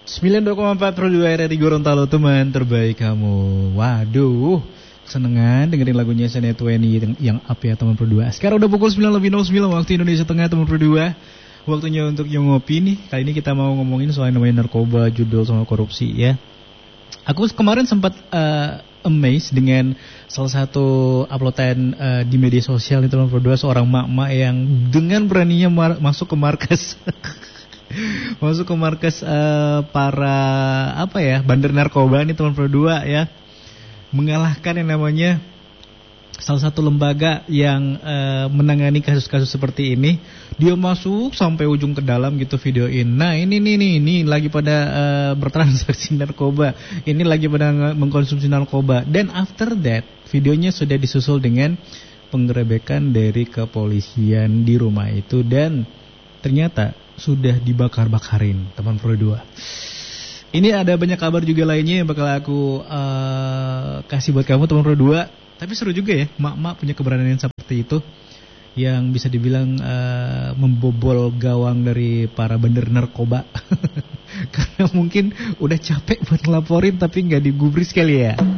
92,4 Pro 2 RRI Gorontalo, teman terbaik kamu. Waduh, senengan dengerin lagunya Shania Twain yang up ya teman Pro 2. Sekarang udah pukul 9:09 waktu Indonesia Tengah teman Pro 2. Waktunya untuk yang ngopi nih. Kali ini kita mau ngomongin soal namanya narkoba, judul sama korupsi ya. Aku kemarin sempat amazed dengan salah satu uploadan di media sosial teman Pro 2, seorang mak-mak yang dengan beraninya masuk ke markas masuk ke markas para bandar narkoba nih teman Pro 2 ya, mengalahkan yang namanya salah satu lembaga yang menangani kasus-kasus seperti ini. Dia masuk sampai ujung ke dalam gitu, videoin. Nah ini lagi pada bertransaksi narkoba, ini lagi pada mengkonsumsi narkoba. Dan after that videonya sudah disusul dengan penggerebekan dari kepolisian di rumah itu, dan ternyata sudah dibakar-bakarin teman Pro 2. Ini ada banyak kabar juga lainnya yang bakal aku kasih buat kamu teman Pro 2. Tapi seru juga ya, mak-mak punya keberanian seperti itu, yang bisa dibilang membobol gawang dari para bandar narkoba. Karena mungkin udah capek buat ngelaporin tapi nggak digubris kali ya.